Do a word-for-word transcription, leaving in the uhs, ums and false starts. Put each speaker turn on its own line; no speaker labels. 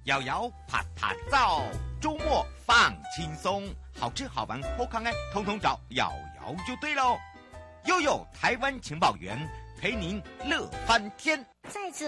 摇摇啪啪照，周末放轻松，好吃好玩好康哎，通通找瑶瑶就对喽。悠悠台湾情报员陪您乐翻天，
在这。